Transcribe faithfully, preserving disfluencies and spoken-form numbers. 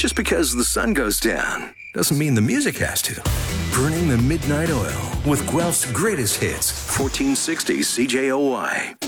Just because the sun goes down doesn't mean the music has to. Burning the Midnight Oil with Guelph's greatest hits. fourteen sixty C J O Y.